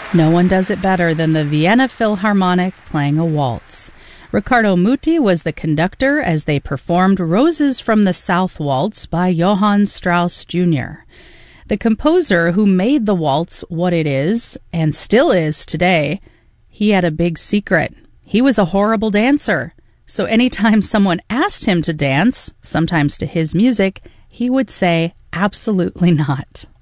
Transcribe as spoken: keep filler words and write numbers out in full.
No one does it better than the Vienna Philharmonic playing a waltz. Riccardo Muti was the conductor as they performed Roses from the South Waltz by Johann Strauss Junior The composer who made the waltz what it is, and still is today, he had a big secret. He was a horrible dancer. So anytime someone asked him to dance, sometimes to his music, he would say, absolutely not.